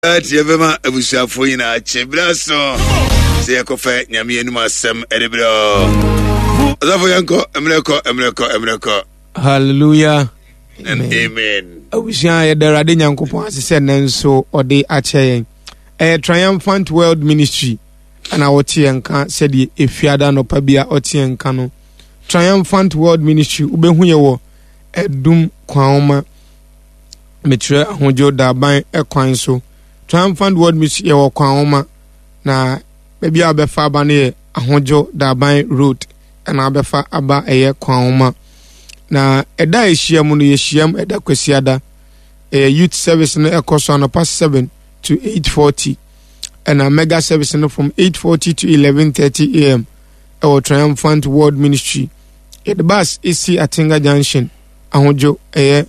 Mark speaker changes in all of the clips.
Speaker 1: Tiabema Abusafo ina Chebraso. Say Kofe Nyami Enuma Sem Edebro. Azafo yanko Emreko.
Speaker 2: Hallelujah.
Speaker 1: And amen.
Speaker 2: Abusia Yederade Nyankopon asese nenso ode ache Triumphant World Ministry and our tienka said the efiada no pabia otienka no Triumphant World Ministry ubehu ye wo edum kwaoma metre ahojo daban ekwan so Triumphant World Ministry ye wo kwaoma na baby abefa aba ne ahojo daban road na abefa aba eye kwaoma na eda ehyiam no yehyiam eda kwasiada youth service no ekoso no past 7 to 8:40 and a mega service no from 8:40 to 11:30 a.m. our Triumphant World Ministry the bus is see Atinga Junction ahojo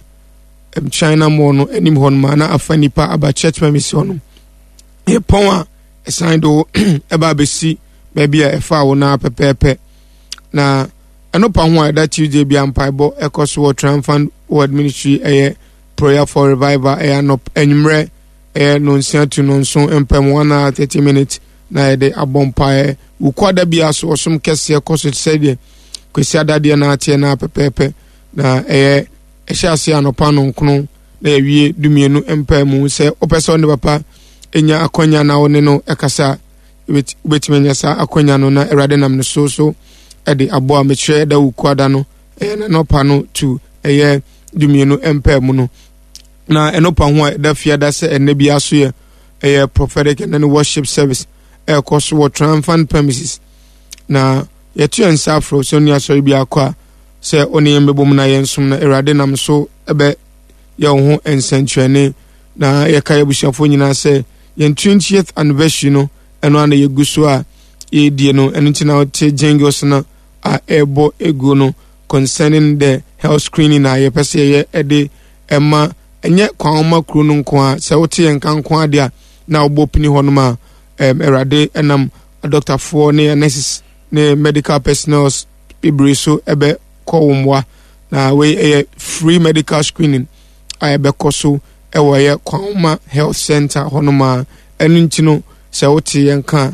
Speaker 2: China Mall no enim hon mana afanipa aba church premise hono e pon a sign do eba besi baby a efa wona pepepe na enopa ho that Tuesday bi ampaibo ekoso Triumphant World Ministry prayer for revival no enumre nonsia to nonson empem 1 hour 30 minutes na de abompa ukwada bia so osum kese koso said kwesiada de na atie na pepepe na ehyiase anopa no nkono na ewie dumienu empem se opese on papa enya akonya na one no ekasa betimenya sa akonya no na erade nam no so de abo amechre da ukwada no na nopa no to dumienu empem no na enopa ho da fiada se enebi aso ye prophetic and worship service course what Triumphant premises na yetu ensafro so ni aso bi akwa se oni embebom na yensum na erade nam so ebe ye ho ensentwene na ye kai abusiafo nyina se yen 20th anniversary no eno ana yeguso a ye die no eno ntina te jengos na a ebo ego no concerning the health screening na ye pese ye ede ema enye kwaoma kru no nko a se wote yenka nko ade a na obopini hono ma erade enam doctor for ne nurses ne medical personnel ibriso ebe kwomwa na we free medical screening ebe koso ewo ye kwaoma health center hono ma enu ntino se wote yenka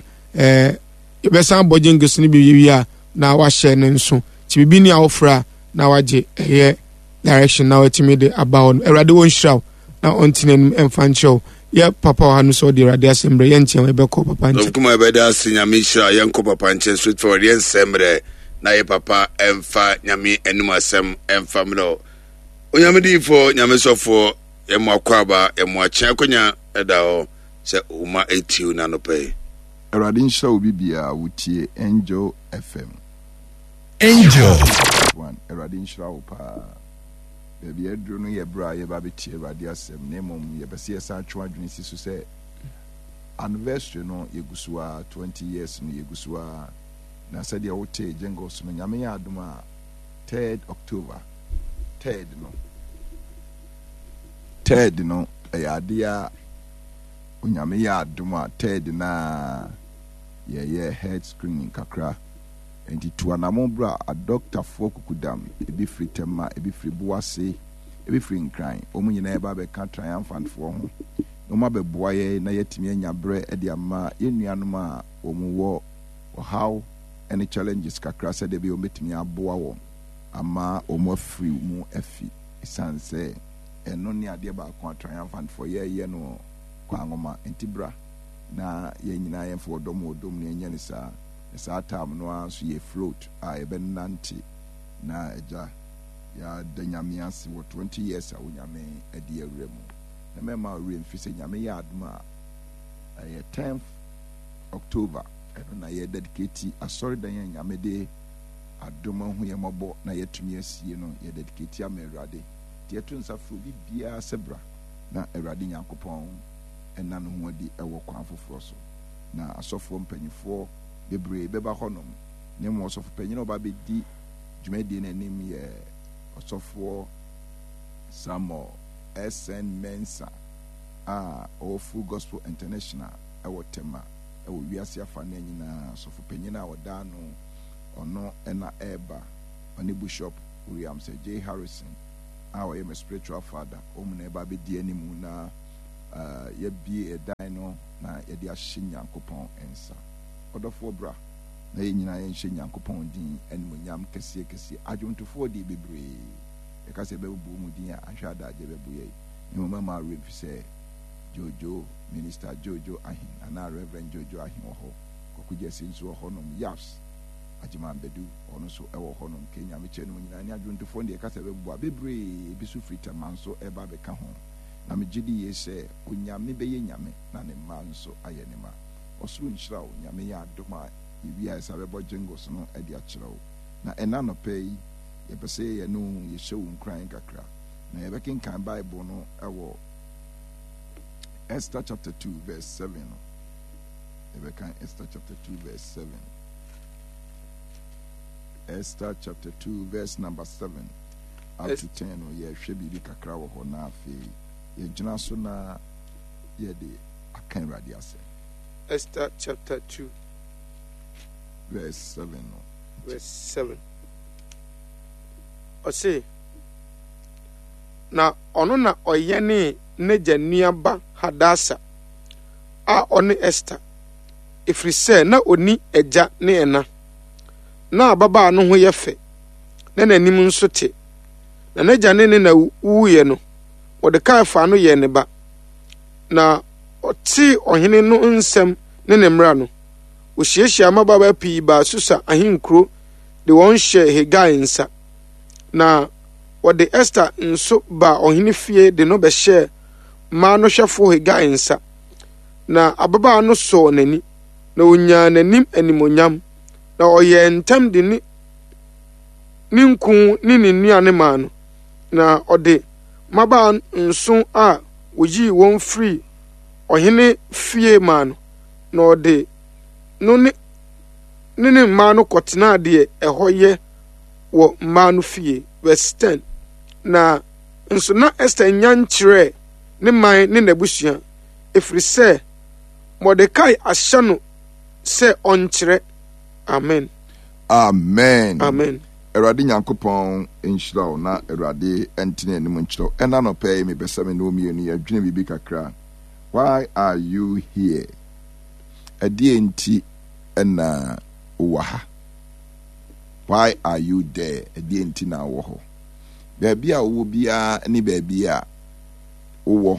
Speaker 2: ibesan bojengis ni bi a na wa share ne nso ti bibi ni awofra na waje direction now etimide about erade won shraw na ontinen emfancho ya papa hanu so de erade asembre yenchen ebeko papa nche
Speaker 1: kuma ebede asinya misha yanko papa nche street for yen sembre na ye papa emfa nyame enum asem emfa mlo onyamedi fo nyame sofo emu akwaba emu ache akonya eda o se uma etiu na no pay
Speaker 3: erade nsha obi bia wutie Angel FM
Speaker 4: Angel
Speaker 3: one erade nsha opa baby edru no ye bra ye ba beti erade asem na mom ye bese ye sa atwa adwene si so se anniversary no yegusuwa 20 years no yegusuwa na said ye wote jengos no nyame ya aduma 3rd October 3rd no ayadia onyame ya aduma 3rd na ye head screening kakra enti tuanamo bra a doctor for kukudam ebi free tema ebi free boase ebi free nkran omu nyina eba be ka Triumphant for ho no ma be boaye na yetimi anya bre e de ama yenuanom a omu wo how any challenges kakra said de be ometimi aboa wo ama omu free mu afi isanse eno ni ade ba ko Triumphant for ye no kwa ngoma enti bra na ye nyina ye for odom ne nya ni sa time no so ye float a ebe nanti na eja ya danyame ase wo 20 years a wonyame ade awremu na mema awre mfise nyame ya aduma ye 10th October eno na ye dedicate asori dan nyame de aduma hu ye mobo na yetumi asie no ye dedicate amerade tie to nsafro bibia sebra na erade nyankopon enna no ho adi ewo kwan foforo so na asofo mpanyifo bebre beba honom ne mo osofo panyina oba bedi dwumadi na nim ye osofo Samuel SN Mensa Full Gospel International ewo tema ewo wiase afa na nyina osofo panyina oda no ono ena eba oni Bishop William J. Harrison our spiritual father omuna eba bedi animu na yɛbie ɛdan no na yɛde ahyɛ nyankopɔn nsa ɔdɔfoɔ bra na yɛn nyinaa yɛnhyɛ nyankopɔn din animuonyam kɛseɛ adwontofoɔ de bebree yɛka sɛ bɛbɛbɔ mu din a ahwɛ adagye bɛbɔ yɛ ne mama ma rev sɛ Jojo Minister Jojo Ahin anaa Reverend Jojo Ahin wɔ hɔ kɔkɔgye si nso wɔ hɔnom yaps agyeman bɛdu ɔno nso ɛwɔ hɔnom Kenya mekyɛ no nyinaa ne adwontofoɔ de yɛka sɛ bɛbɔ bebree bi so firi tama nso ɛba bɛka ho na megye di yɛ sɛ onyame bɛyɛ nyame na ne mma nso ayɛ ne ma ɔsoro nhyira wo nyame yɛ adom a yɛwia sɛ bɛbɔ jingles no de akyerɛ wo na ɛna nɔpɛ yi yɛpɛ sɛ yɛne wo yɛhyɛ wo nkran kakra na yɛbɛkenkan Bible no ɛwɔ Esther chapter 2 verse 7 no yɛbɛkan Esther chapter 2 verse 7 Esther chapter 2 verse number 7 up to 10 no yɛhwɛ biribi kakra wɔ hɔ na afei yɛgyina so na yɛde aka Awurade asɛ
Speaker 2: Esther chapter 2
Speaker 3: verse 7 no
Speaker 2: verse 7 ɔse na ɔno na ɔyɛ ne n'agya nuaba Hadasa a ɔne Esther ɛfiri sɛ na ɔni agya ne ɛna na ababaa no ho yɛ fɛ na n'anim nso te na n'agya ne na wuiɛ no Mordecai fa no yɛ ne ba na ɔte ɔhene no nsɛm ne ne mmara no ɔhyiahyia mmabaawa pii baa Susa ahenkuro de wɔn hyɛ Hegai nsa na wɔde Esther nso baa ɔhene fie de no bɛhyɛ mmaa no hwɛfo Hegai nsa na ababaa no sɔɔ n'ani na onyaa n'anim animonyam na ɔyɛɛ ntɛm de ne nku ne nnuane maa no na ɔde mmabaa nso a woyii wɔn firi ɔhene fie maa no na ɔde no ne mmaa no kɔtenaa deɛ ɛhɔ yɛ wɔ mmaa no fie verse 10 na nso na Esther nya nkyerɛ ne man ne n'abusua ɛfiri sɛ Mordecai ahyɛ no sɛ ɔnkyerɛ amen
Speaker 3: Awurade Nyankopɔn nhyira wo na Awurade ntene anim nkyerɛ wo ɛna nɔpɛ yi mebɛsɛ me ne ɔmienu yɛadwene biribi kakra why are you here ɛdeɛ nti ɛna wowɔ ha why are you there ɛdeɛ nti na wowɔ hɔ baabi a wowɔ biara ne baabi a wowɔ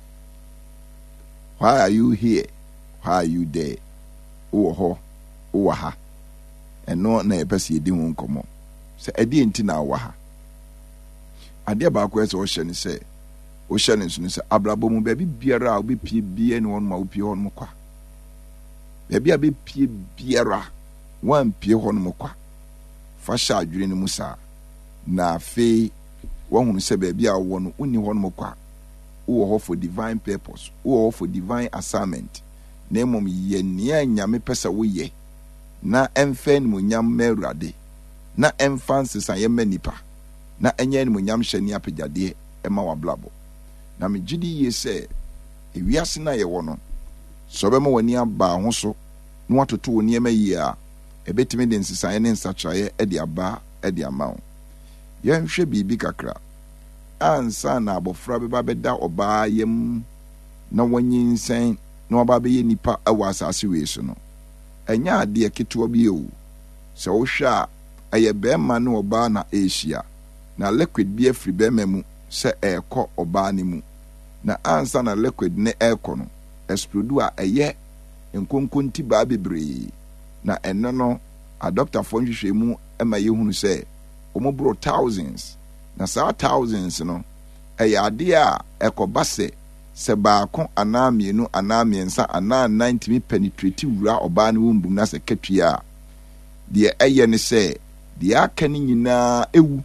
Speaker 3: why are you here why are you there wowɔ hɔ wowɔ ha ɛno na yɛpɛ sɛ yɛdi ho nkɔmmɔ sɛ ɛdeɛ nti na wowɔ ha adeɛ baako ɛsɛ ɔhyɛ ne sɛ wohyɛ ne nso ne sɛ abrabɔ mu baabi biara a wobɛpie bie ne hɔnom a wopie hɔnom kwa baabi a bɛpie biara woampie hɔnom kwa fa hyɛ adwene no mu saa na afei woahunu sɛ baabi a wowɔ no wonni hɔnom kwa wowɔ hɔ for divine purpose wowɔ hɔ for divine assignment na mmom yɛ nea Nyame pɛ sɛ woyɛ na ɛmfa animuonyam ma Awurade na ɛmfa nsesayɛ ma nipa na ɛnyɛ animuonyam hyɛ ne apagyadeɛ ɛma wabrabɔ na megye di yie sɛ ewiase na yɛwɔ no sɛ ɔbɛma w'ani aba ho so na watoto wo nneɛma yie a ɛbɛtumi de nsesayɛ ne nsakyerɛeɛ ɛde aba ɛde ama wo yɛnhwɛ biribi kakra ansa na abɔfra bɛba bɛda ɔbaa yam na wɔnyinsɛn na wɔba bɛyɛ nipa ɛwɔ asase wei so no ɛnyɛ adeɛ ketewa bi o sɛ wohwɛ a ɛyɛ bɛrima ne ɔbaa na ɛrehyia na liquid bi afiri bɛrima mu sɛ ɛrekɔ ɔbaa ne mu na ansa na liquid ne ɛrekɔ no ɛsprodu a ɛyɛ nkonkonti baa bebree na ɛno no adɔptafoɔ nhwehwɛ mu ma yɛhunu sɛ wɔmoboro thousands na saa thousands no ɛyɛ adeɛ a ɛkɔba sɛ baako anaa mmienu anaa mmiɛnsa anaa nnan ntumi penetrate wura ɔbaa no wɔmbum na sɛ katua a deɛ ɛyɛ ne sɛ deɛ aka no nyinaa ewu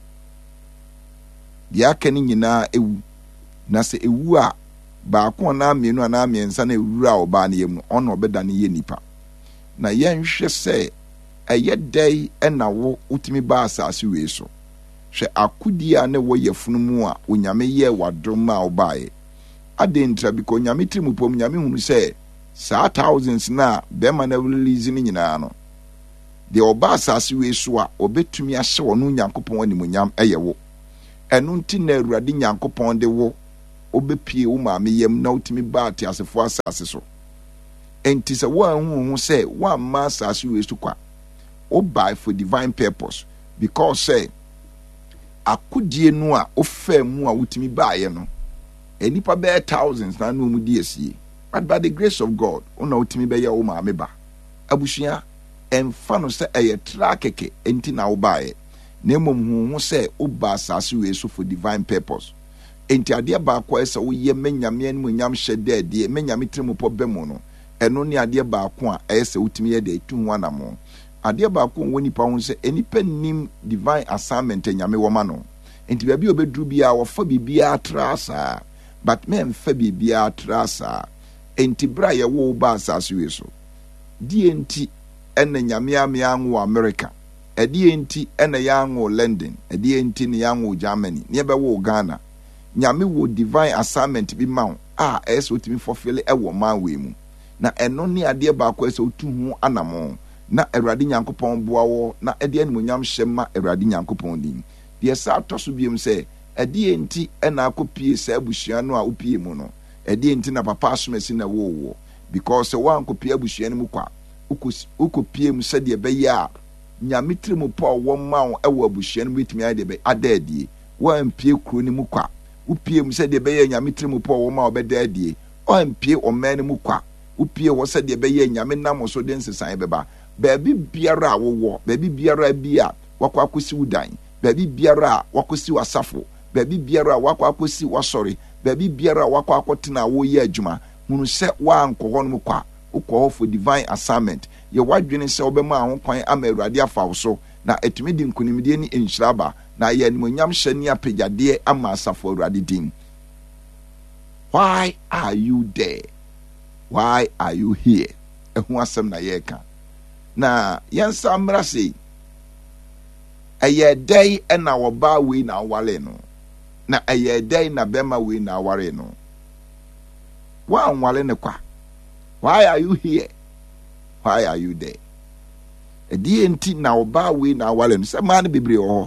Speaker 3: na sɛ ewu a baako anaa mmienu anaa mmiɛnsa na ewura ɔbaa no yam no ɔno ɔbɛda no yɛ nipa na yɛnhwɛ sɛ ɛyɛ dɛn ɛna wotumi ba asase wei so hwɛ akudi a ne wɔyɛ funu mu a onyame yɛ wadom a ɔbaeɛ adentra biko onyame tiri pom onyame hunu sɛ saa thousands na bɛrima na release no nyinaa no deɛ ɔba asase wei so a ɔbɛtumi ahyɛ ɔno Nyankopɔn animuonyam ɛyɛ wo ɛno nti na Awurade Nyankopɔn de wo obepie wo maame yam na utimi ba ate asefo asase so enti se wo anhu say one ma asase we su kwa o buy for divine purpose because say akodie no a ofa mu a utimi ba ye no enipa be thousands na no mu di asie but by the grace of God una utimi be ye wo maame ba abusua emfa no say eye trakeke enti na wo ba ye na mmom hu say o ba asase we su for divine purpose enti ade ba kwa ese wo ye menyame anu nyam hyede ade menyame trimupo bemu no eno ne ade ba kwa ese utimi ye de tu ho anamo ade ba kwa woni pa ho se enipa nim divine assignment nyame wo ma no enti bia bi obedru bia wo fa bibia trasa but me mfa bibia trasa enti bra ye wo ba asase we so die enti ene nyame amia anwo America edi enti ene ya anwo London edi enti ne ya anwo Germany ne be wo Ghana nyame wo divine assignment bi ma a eso timi fulfill e wo man we mu na eno ne ade ba kwa eso tu hu anamo na Awurade Nyankopɔn boa wo na ede animonyam hyema Awurade Nyankopɔn din de sa toso biem se ede enti ena akopie sa abusua no a opie mu no ede enti na papa asomasi na wo because one kopie abusua no mu kwa ukopie mu se de be ya nyame trimu po wo ma wo e wo abusua no bitimi ade be adadie one pie kuro ni mu kwa upie mu se de be ya nyame trimu po wo ma obeda adie on pie o man mu kwa upie wo se de be ya nyame nam so de nsesan beba baabi biara wo baabi biara bia wakwa akosi udan baabi biara wakosi wasafo baabi biara wakwa akosi wasori baabi biara wakwa akotena wo ye adwuma hunu se wa ankoho no kwa ukọ for divine assignment ye wadwene se obema ho kwan ama Awurade afa wo so na etumi di nkunimdie ni enhyiraba na ye animonyam hyani apegyade ama asafo Awurade din. Why are you there? Why are you here? Ehu asem na ye ka na yensa mrase eye dai na wo ba we na wale no na eye dai na bema we na ware no wa nwale ne kwa. Why are you here? Why are you there? Edi enti na oba we na wale no se man bebre ho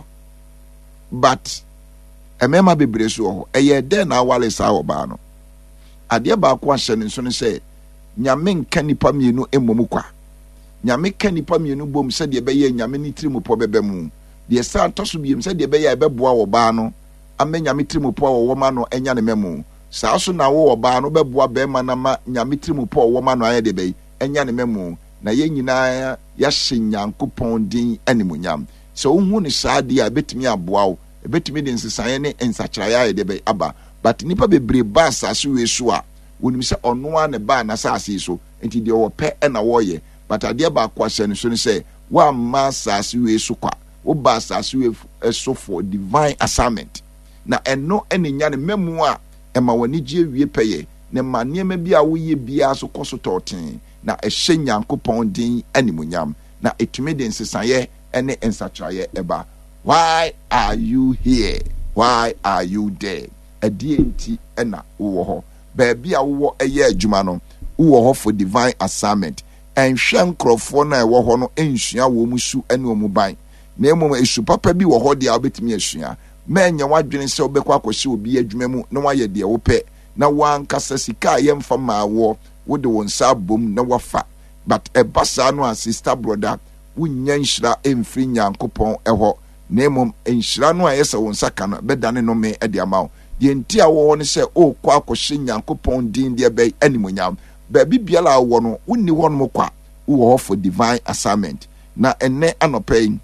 Speaker 3: but emema bebre so ho eye de na wale sa oba no ade ba ko ahye ne so ne se nyame nka nipa mienu emom kwa nyame ka nipa mienu bom se de be ye nyame ni trimu po bebe mu de sa toso biem se de be ye beboa wo ba no ame nyame trimu po wo ma no enya ne memu saa so na wo oba no beboa be ma na ma nyame trimu po wo ma no aye de be enya ne memu na ye nyina ya hye Nyankopɔn din animonyam so hu ne saa de a betimi aboa wo betimi de nsesan ne nsakiraya aye de be aba but nipa bebre ba asase we so a wonim se ono a ne ba na asase so enti de wo pe na wo ye but ade ba kwa hye ne so ne se wa ma asase we so kwa wo ba asase we so for divine assignment na eno enya ne memu a ema wani gye wie peye ne ma niema bi a wo ye bia so koso toten na ehye Nyankopɔn din animonyam na etumi de nsesaye ene ensatraye eba. Why are you here? Why are you there? Adi enti ena wo ho baabi a wo eye adwuma no wo ho for divine assignment enhwe nkrofo na wo ho no ensua wo musu ene wo mu ban na emom esu papa bi wo ho de a obetumi esua menya wadwene se obekwa akohye obi adwuma mu na waye de wo pɛ na wankasa sika ye mfa ma wo de won sa bom na wafa but ebasa no a sister brother wunya nhyira emfiri Nyankopɔn ɛhɔ na emom nhyira no a yesa won saka no bedane no me de amawo de enti a wo ne se o kwa akohye Nyankopɔn din de be animonyam baabi biala wo no wonni hɔ no kwa wo for divine assignment na enne anopai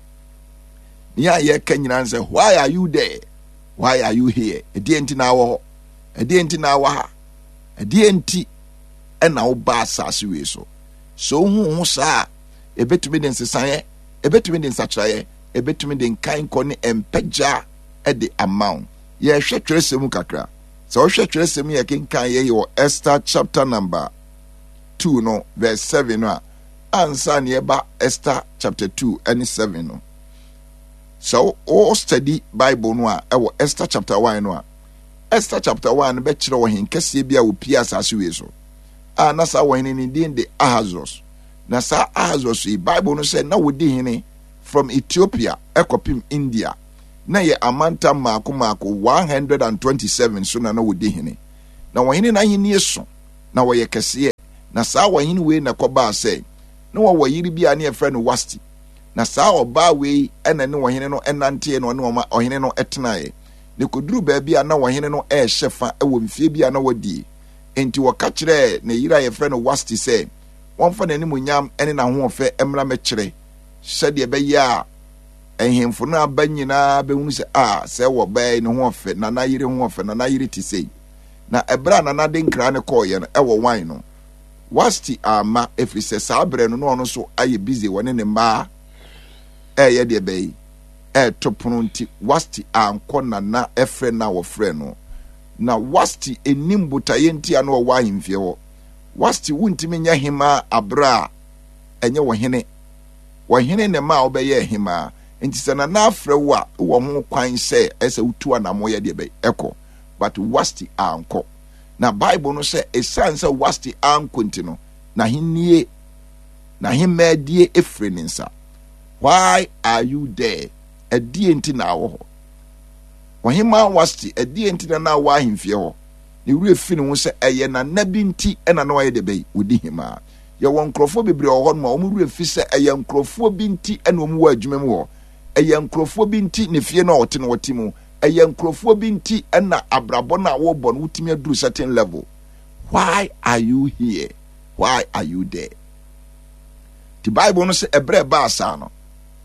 Speaker 3: ya ye kanyina say why are you there? Why are you here? Edi enti na wo edi enti na wa ha edi enti ena wo ba asase we so hu saa ebetumi de nsesan ebetumi de nsakraye ebetumi de nkan kɔ ne empagya de amount ye hwɛ twerɛsɛm kakra so wo hwɛ twerɛsɛm ye kenkan ye wɔ Esther chapter number 2 no verse 7 no ansa ne ba Esther chapter 2 and 7 no. So all study Bible no a ewo Esther chapter 1 no a Esther chapter 1 be kyerɛ wo hen kɛse bia wo pia asase we so na sa wo hen ni din de Ahasuerus na sa Ahasuerus yi Bible no say na wo di hen from Ethiopia ekopim India na ye amanta mako 127 so na wo di hen na wɔhene n'ahenni so na wɔyɛ kɛseɛ na saa wɔhene wei na kɔbaa sɛ na wɔwɔ yere bi a ne yɛfrɛ no Wasti na saa ɔbaa wei ɛna ne wɔhene no ɛnanteɛ na ɔne ɔhene no ɛtenaeɛ ne koduru baabi a na wɔhene no ɛɛhyɛ fa ɛwɔ mfie bi a na wɔdie enti wɔka kyerɛɛ ne yere a yɛfrɛ no Wasti sɛ wɔmfa n'animonyam ɛne n'ahoɔfɛ mmra mɛkyerɛ sɛdeɛ ɛbɛyɛ a ɛhemfo no aba nyinaa bɛhunu sɛ sɛ wɔ bɛɛ ne ho ɔfɛ nana yere ho ɔfɛ nana yere te sei na ɛberɛ a nana de nkra ne kɔɔyɛ no ɛwɔ wan no Wasti ama ɛfiri sɛ saa berɛ no na ɔno so ayɛ busy wɔne ne mmaa ɛyɛ deɛ bɛyi ɛɛto pono nti Wasti ankɔ nana ɛfrɛ no a wɔfrɛ no na Wasti ɛnim botaeɛ nti a na ɔwɔ ahemfie hɔ Wasti wontimi nyɛ hema aberɛ a ɛnyɛ wɔhene ne ma a wobɛyɛ hema nti sɛ nana afrɛ wo a wowɔ ho kwan sɛ ɛsɛ wotu anamo yɛ deɛ bɛyi ɛkɔ but Wasti ankɔ na Bible no sɛ ɛsiane sɛ Wasti ankɔ nti no n'ahemmaadie ɛfiri ne nsa. Why are you there? Ɛdeɛ nti na awɔ hɔ ɔhema Wasti ɛdeɛ nti na awɔ ahemfie hɔ ne wura fi ne ho sɛ ɛyɛ nana bi nti ɛna na wɔyɛ deɛ bɛyi wodi hema yɛwɔ nkurɔfoɔ bebree wɔ hɔ no ma wɔn wura fi sɛ ɛyɛ nkurɔfoɔ bi nti ɛna wɔn wɔ adwuma mu hɔ ɛyɛ nkurɔfoɔ bi nti ne fie na ɔte no wɔte mu ɛyɛ nkurɔfoɔ bi nti ɛna abrabɔ na wɔbɔ no wotumi aduru certain level. Why are you here? Why are you there? The Bible no sɛ ɛbrɛ ba asa no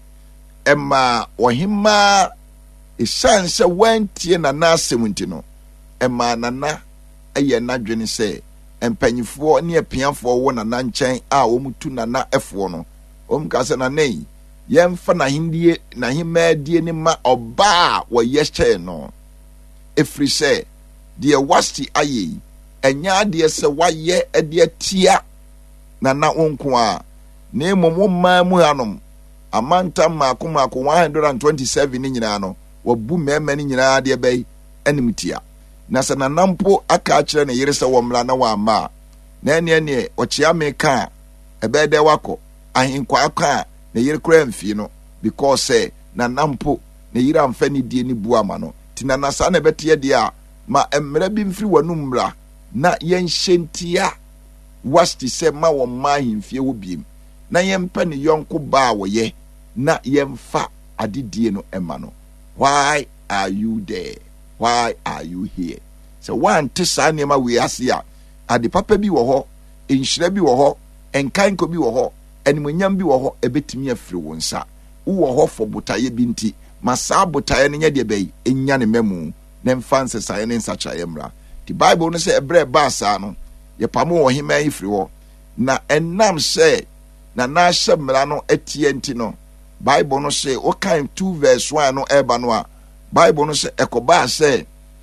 Speaker 3: ɛma ɔhema ɛsiane sɛ wɔantie nana asɛm nti no ɛma nana ɛyɛ n'adwene sɛ mpanyinfoɔ ne apiafoɔ wɔ nana nkyɛn a wɔn tu nana ɛfoɔ no wɔn ka sɛ nana yi yɛmfa n'ahemmaadie ne ma ɔbaa wɔyɛ hyɛn no ɛfiri sɛ deɛ Wasti ayɛ yi ɛnyɛ adeɛ sɛ wayɛ ɛdeɛ tia nana nko a na mmom mmaa mu hanom amantam mako 127 ne nyinaa no wabu mmarima ne nyinaa deɛ bɛyi anim tia na sɛ nana mpo aka akyerɛ ne yere sɛ wɔmmra na wɔamma a na ɛneɛ ɔkyea me ka a ɛbɛyɛ dɛ wakɔ ahenkwa aka a na yere kora mfie no because sɛ nana mpo na yere amfa ne die ne bu ama no ti nana saa na ɛbɛteɛ deɛ a ma mmara bi mfiri wɔn mmra na yɛnhyɛ ntia Wasti sɛ ma wɔn mma ahemfie wɔ biem na yɛmpɛ ne yɔnko baa wɔyɛ na yɛmfa adedie no ɛma no. Why are you there? Why are you here? Sɛ wante saa nneɛma wei ase a ade papa bi wɔ hɔ nhyira bi wɔ hɔ nkanko bi wɔ hɔ animonyam bi wɔ hɔ ɛbɛtumi afiri wo nsa wowɔ hɔ fɔ botaeɛ bi nti ma saa botaeɛ no nyɛ deɛ bɛyi ɛnya ne mɛmu na mfa nsesaeɛ ne nsakyerɛeɛ mmra. The Bible no sɛ ɛberɛ baa saa no yɛpamo wɔ hema yi firi hɔ na ɛnam sɛ na n'ahyɛ mmara no atie nti no Bible no sɛ wokan 2 verse 1 no ɛba no a Bible no sɛ ɛkɔbaa sɛ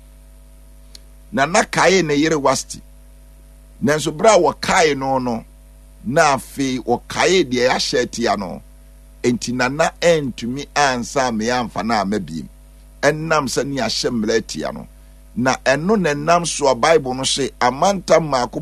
Speaker 3: na kae ne yere Wasti nanso berɛ a wɔkae no na afei wɔkae deɛ ahyɛ atia no enti nana ɛntumi ansa me amfa na amabiem ɛnam sɛ ne ahyɛ mmara atia no na ɛno na nam so a Bible no sɛ amanta mako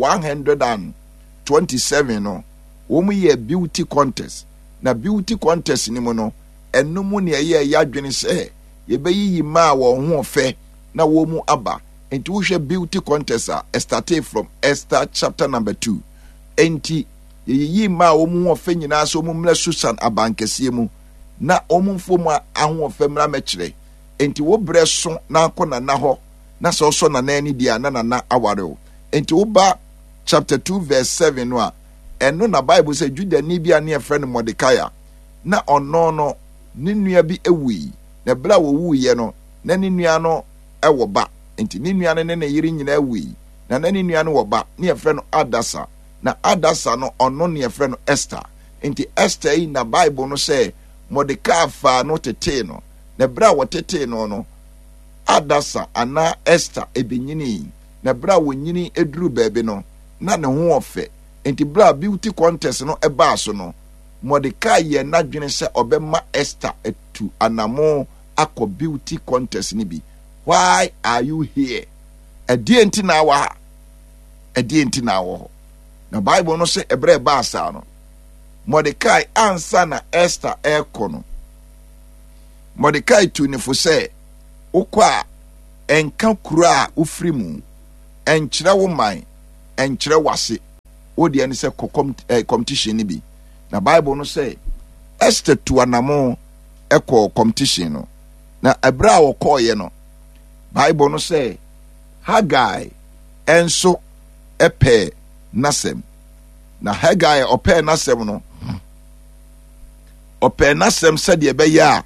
Speaker 3: 127 no wɔn yɛ beauty contest na beauty contest ni mu no ɛno mu ne ɛyɛ yɛadwene sɛ yɛbɛyiyi maa wɔn ho ɔfɛ na wɔn mu aba enti wohwɛ beauty contest a started from Esther chapter number 2 enti yɛyiyi maa wɔn mu ɔfɛ nyinaa so wɔn mmra Susan abankɛseɛ mu na wɔn mfo mu aho ɔfɛ mmra mɛkyerɛ enti wo brɛ so na akɔ nana hɔ na sɛ ɔsɔ nana ani deɛ na nana aware wo enti wo ba chapter 2 verse 7 no a ɛno na Bible sɛ Judani bi a ne yɛfrɛ no Mordecai na ɔno no ne nua bi awui na bere a wɔwuiɛ no na ne nua no ɛwɔ ba enti ne nua no ne ne yere nyinaa awui na ne nua no wɔ ba ne yɛfrɛ no Adasa na Adasa no ɔno ne yɛfrɛ no Esther enti Esther yi na Bible no sɛ Mordecai fa no tetee no na bere a wɔtetee no Adasa ana Esther ebenyini na bere a wɔnyini eduru baabi no na ne ho ɔfɛ enti bra beauty contest no ɛbaa so no Mordecai yɛ n'adwene sɛ ɔbɛma Esther etu anamo akɔ beauty contest ni bi. Why are you here? Ɛdeɛ nti na awɔ ha ɛdeɛ nti na awɔ hɔ na Bible no sɛ ɛbrɛ ɛbaa saa no Mordecai ansa na Esther ɛkɔ no Mordecai tu ne fo sɛ wokɔ a ɛnka kuro a wofiri mu enkyerɛ wo man enkyerɛ wase wo de ne sɛ competition ni bi na Bible no sɛ Esther to anamo ɛkɔ competition no na ɛbra a wɔkɔɔyɛ no Bible no sɛ Haggai enso ɛpɛ n'asɛm na Haggai ɔpɛ n'asɛm no ɔpɛ n'asɛm sɛdeɛ ɛbɛyɛ a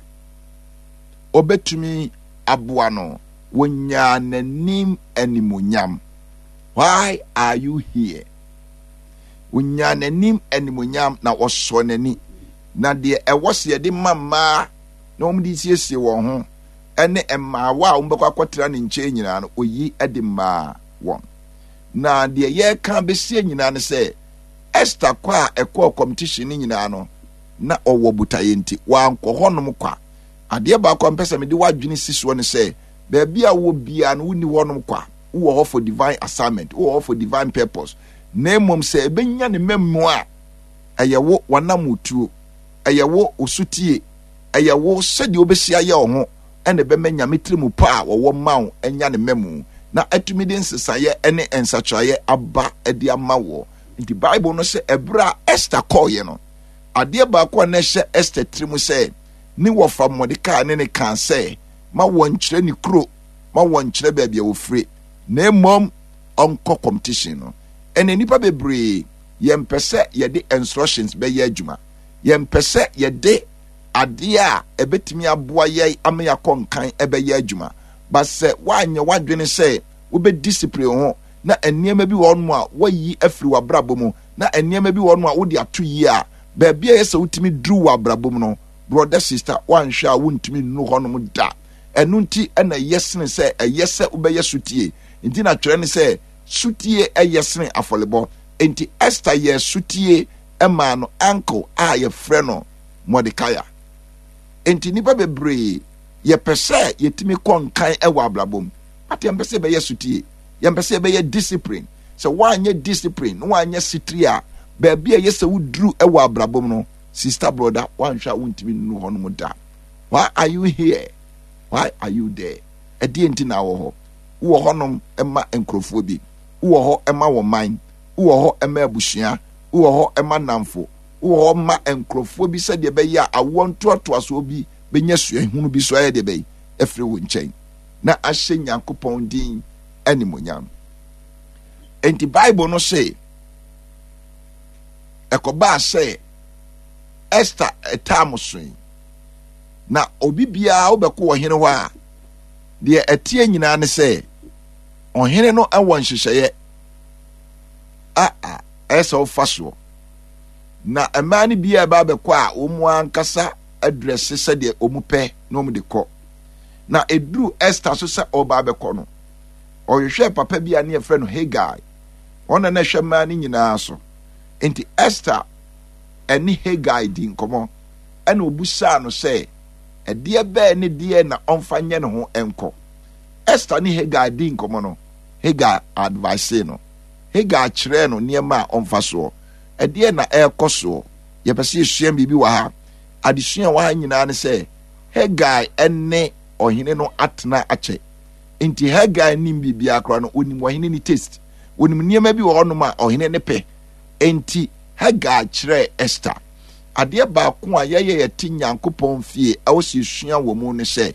Speaker 3: ɔbɛtumi aboa no wonya n'anim animonyam. Why are you here? Wonya n'anim animonyam na wɔsɔ n'ani na deɛ ɛwɔ sɛ yɛde mama na wɔn de siesie wɔn ho ɛne mmaawa a wɔn bɛkɔ akɔtena ne nkyɛn nyinaa no oyi ɛde mmaa wɔn na deɛ yɛka bɛsie nyinaa no sɛ Esther kɔ a ɛkɔɔ competition ne nyinaa no na ɔwɔ butaye nti wankɔ hɔnom kwa adeɛ baako mpɛ sɛ mede wadwene si soɔ no sɛ baabi a wɔ bia no wonni hɔnom kwa wowɔ hɔ for divine assignment wowɔ hɔ for divine purpose na mmom sɛ ɛbɛnya ne mamu a ɛyɛ wo wanam wotuo ɛyɛ wo osutie ɛyɛ wo sɛdeɛ wobɛhyia yɛ wo ho ɛna ɛbɛma nyame tirimu pa a wɔwɔ ma wo ɛnya ne mamu na atumi de nsesayɛ ɛne nsakyerɛeɛ aba ɛde ama wɔ nti Bible no sɛ ɛberɛ a Esther kɔɔyɛ no adeɛ baako a na ɛhyɛ Esther tirimu sɛ ne wɔfa Mordekai ne ne kan sɛ ma wɔnkyerɛ ne kuro ma wɔnkyerɛ baabi a wɔfire na mmom ɔnkɔ competition no ɛna nipa bebree yɛmpɛ sɛ yɛde instructions bɛyɛ adwuma yɛmpɛ sɛ yɛde adeɛ a ɛbɛtumi aboa yɛ ama yɛakɔ nkan ɛbɛyɛ adwuma ba sɛ woanyɛ wadwene sɛ wobɛdiscipline ho na nneɛma bi wɔ no a wayi afiri w'abrabɔ mu na nneɛma bi wɔ no a wode ato yie a baabi a yɛ sɛ wotumi duru w'abrabɔ mu no brother sister wanhwɛ a wontumi nnu hɔ nom da ɛno nti ɛna ɛyɛ sene sɛ ɛyɛ sɛ wobɛyɛ sutie nti na twerɛ ne sɛ sutie ɛyɛ sene afɔlebɔ nti Esther yɛ sutie ɛmaa no uncle a yɛfrɛ no Mordekai nti nipa bebree yɛpɛ sɛ yɛtumi kɔ nkan ɛwɔ abrabɔ mu ate yɛmpɛ sɛ ɛbɛyɛ sutie yɛmpɛ sɛ ɛbɛyɛ discipline sɛ woanyɛ discipline na woanyɛ sitiri a baabi a yɛ sɛ woduru ɛwɔ abrabɔ mu no sister brother wanhwɛ a wontumi nnu hɔ no mu da. Why are you here? Why are you there? Ɛdeɛ nti na wɔ hɔ wowɔ hɔnom ɛma nkurɔfoɔ bi wowɔ hɔ ɛma wɔ man wowɔ hɔ ɛma abusua wowɔ hɔ ɛma namfo wowɔ hɔ ma nkurɔfoɔ bi sɛdeɛ ɛbɛyɛ a awoɔ ntoatoasoɔ bi bɛnya suahunu bi so ayɛ deɛ bɛyi ɛfiri wo nkyɛn na ahyɛ Nyankopɔn din animonyam. Enti Bible no say ɛkɔbaa sɛ Esther ɛtam soe na obi biara wobɛkɔ ɔhene hɔ a deɛ ɛteɛ nyinaa ne sɛ ɔhene no ɛwɔ nhyehyɛeɛ ɛsɛ wofa soɔ na ɛmaa no biara ɛbaa bɛkɔ a wɔn ankasa adrɛse sɛdeɛ wɔn pɛ na wɔn de kɔ na ɛduru Esther so sɛ ɔbaa bɛkɔ no ɔhwehwɛ papa bi a ne yɛfrɛ no Haggai ɔno na ɛhwɛ mmaa no nyinaa so nti Esther ɛne Haggai di nkɔmmɔ ɛna obusaa no sɛ ɛdeɛ bɛɛ ne deɛ na ɔmfa nyɛ ne ho ɛnkɔ. Esther ne Haggai di nkɔmmɔ no Haggai advice no Haggai kyerɛ no nneɛma a ɔmfa soɔ ɛdeɛ na ɛrekɔ soɔ yɛpɛ sɛ yɛsua biribi wɔ ha adesua wɔ ha nyinaa ne sɛ Haggai ɛne ɔhene no atena akyɛ nti Haggai nim biribiara koraa no onim ɔhene ne taste onim nneɛma bi wɔ hɔnom a ɔhene ne pɛ nti Haggai kyerɛ Esther adeɛ baako a yɛyɛ yɛte Nyankopɔn fie ɛwɔ sɛ yɛsua wɔ mu ne sɛ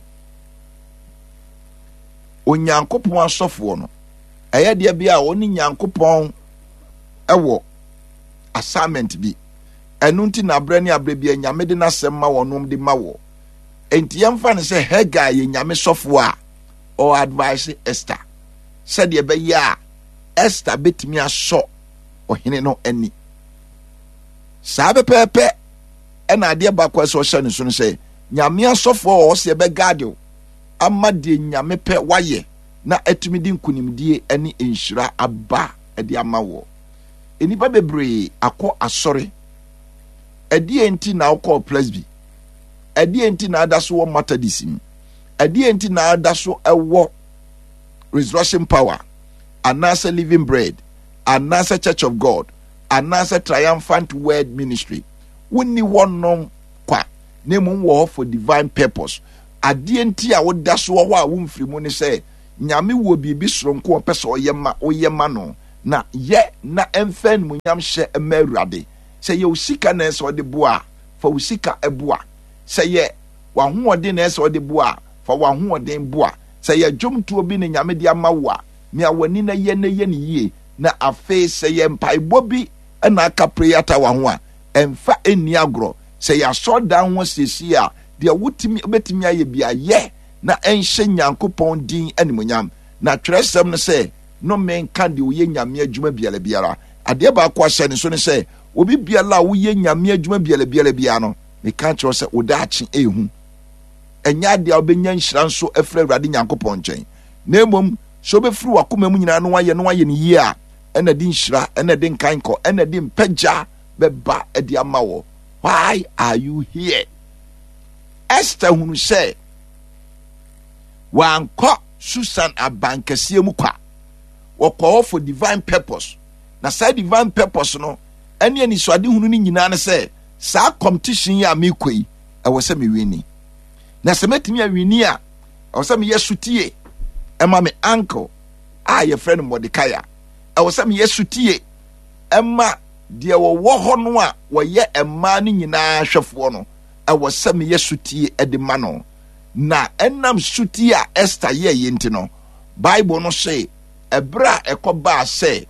Speaker 3: Onyankopɔn asɔfoɔ no ɛyɛ deɛ bi a ɔne Nyankopɔn ɛwɔ assignment bi ɛno nti na abrɛ ne abrɛ bi Nyame de n'asɛm ma wɔnom de ma wɔ enti yɛmfa ne sɛ Haggai yɛ Nyame sɔfoɔ a ɔwɔ advice Esther sɛdeɛ ɛbɛyɛ a Esther betumi asɔ ɔhene no ani saa bɛpɛɛpɛ ɛna adeɛ baako ɛsɛ ɔhyɛ ne so no sɛ Nyame asɔfoɔ a ɔsɛ bɛgadew ama deɛ Nyame pɛ wayɛ na atumi di nkonimdie ɛne nhyira aba ɛde ama wɔ enipa bebree akɔ asɔre ɛdeɛ nti na akɔ presby ɛdeɛ nti na ada so wɔ Methodist mu ɛdeɛ nti na ada so ɛwɔ Resurrection Power anaasɛ Living Bread anaasɛ Church of God anaasɛ Triumphant Word Ministry wonni wɔnom kwa na mmom wɔ hɔ for divine purpose adeɛ nti a woda so wɔ hɔ a womfiri mu ne sɛ nyame wo bibi soronko opese oyema no na ye na emfen munyam hye emawurade se ye usika na se ode boa fa usika eboa se ye wahoode na se ode boa fa wahoode boa se ye dwomto bi ne nyame de amawa me awani na ye ne yie na afe se ye mpaibɔ bi na aka prayer ta wa ho a emfa eni agro se ye asodan ho sesi a de wutimi obetimi aye bia ye na enhye nyankopɔn din animonyam na twerɛsɛm no sɛ no menka de woyɛ nyame adwuma biara adeɛ ba akɔ ahyɛ ne so ne sɛ obi biara a woyɛ nyame adwuma biara no meka kyerɛ sɛ wodaakye ehu ɛnyɛ adeɛ a wobɛnya nhyira nso afiri Awurade nyankopɔn nkyɛn na mmom so obɛfiri wakoma mu nyinaa no wayɛ ne yie a ɛna de nhyira ɛna de nkankɔ ɛna de mpagya bɛba ɛde ama wɔ. Why are you here? Esther hunu sɛ wankɔ Susan abankɛseɛ mu kwa wɔkɔɔ for divine purpose na saa divine purpose no ɛne anisɔade hunu no nyinaa ne sɛ saa competition yi a mekɔ yi ɛwɔ sɛ mewini na sɛ mɛtumi awini a ɛwɔ sɛ meyɛ sutie ɛma me uncle a yɛfrɛ no Mordecai ɛwɔ sɛ meyɛ sutie ɛma deɛ wɔwɔ hɔ no a wɔyɛ ɛmaa no nyinaa hwɛfoɔ no ɛwɔ sɛ meyɛ sutie ɛde ma no na ɛnam sutie a Esther yɛ yɛ nti no Bible no say ɛberɛ a ɛkɔbaa sɛ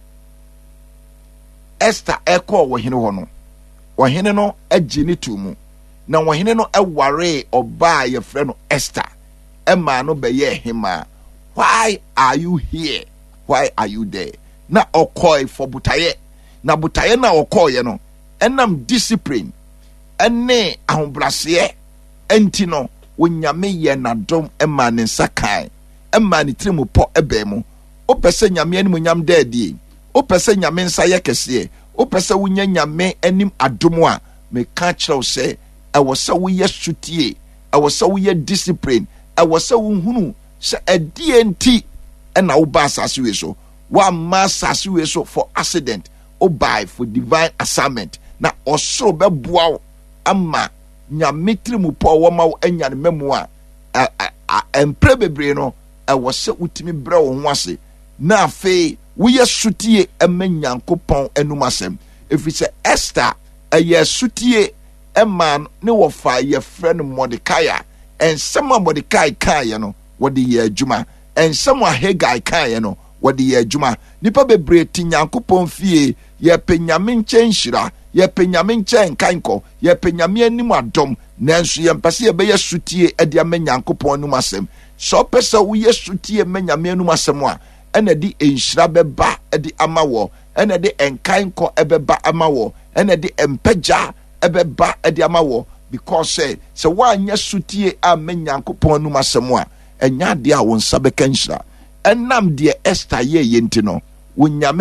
Speaker 3: Esther ɛkɔɔ wɔhene hɔ no wɔhene no agye ne to mu na wɔhene no ɛwaree ɔbaa yɛfrɛ no Esther ɛmaa no bɛyɛ hema. Why are you here? Why are you there? Na ɔkɔe for butaye na butaye na ɔkɔɔyɛ no ɛnam discipline ɛne ahobraseɛ ɛnti no wonyame yɛ nadom ɛma ne nsa kan ɛma ne tirim pɔ ɛbɛn mu wopɛ sɛ nyame anim nyam daadie wopɛ sɛ nyame nsa yɛ kɛseɛ wopɛ sɛ wonya nyame anim adom a meka kyerɛw sɛ ɛwɔ sɛ woyɛ sutie ɛwɔ sɛ woyɛ discipline ɛwɔ sɛ wohunu sɛ ɛdeɛ nti ɛna woba asase wei so woamma asase wei so for accident wobae for divine assignment na ɔsoro bɛboa wo ama nyame tirim pɔ wɔma wo anya ne mamu a ɛmprɛ bebree no ɛwɔ sɛ wotumi brɛ wo ho ase na afei woyɛ sutie ɛma nyankopɔn anum asɛm ɛfiri sɛ Esther ɛyɛ sutie ɛma ne wɔfa yɛfrɛ no Mordecai ɛnsɛm a Mordecai kaeɛ no wɔde yɛ adwuma ɛnsɛm a Hagai kaeɛ no wɔde yɛ adwuma nipa bebree ti nyankopɔn fie yɛpɛ nyame nkyɛn nhyira yɛpɛ nyame nkyɛn nkankɔ yɛpɛ nyame anim adom nanso yɛmpɛ sɛ yɛbɛyɛ sutie ɛde ama nyankopɔn anum asɛm sɛ ɔpɛ sɛ woyɛ sutie ma nyame anum asɛm a ɛna de nhyira bɛba ɛde ama wɔ ɛna de nkankɔ ɛbɛba ama wɔ ɛna de mpagya ɛbɛba ɛde ama wɔ because sɛ woanyɛ sutie ama nyankopɔn anum asɛm a ɛnya adeɛ a wo nsa bɛka nhyira ɛnam deɛ Esther yɛ yɛ nti no wonyame